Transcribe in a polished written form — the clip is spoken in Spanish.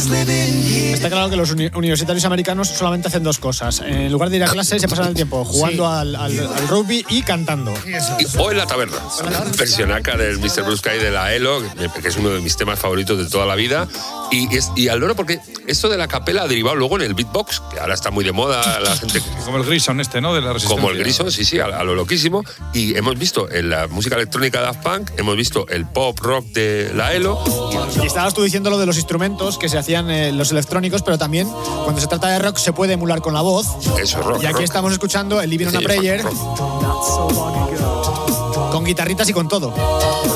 Está claro que los universitarios americanos solamente hacen dos cosas. En lugar de ir a clase, se pasan el tiempo jugando al rugby y cantando. O en la taberna. Versionaca del Mr. Blue Sky de la ELO, que es uno de mis temas favoritos de toda la vida. Y al loro, porque esto de la capela ha derivado luego en el beatbox, que ahora está muy de moda la gente. Como el Grison ¿no? De la Resistencia. Como el Grison, sí, a lo loquísimo. Y hemos visto en la música electrónica de Daft Punk, hemos visto el pop rock de la ELO. Y estabas tú diciendo lo de los instrumentos que se hacían los electrónicos, pero también cuando se trata de rock se puede emular con la voz. Eso es rock. Y aquí rock. estamos escuchando el Living on a Prayer con guitarritas y con todo.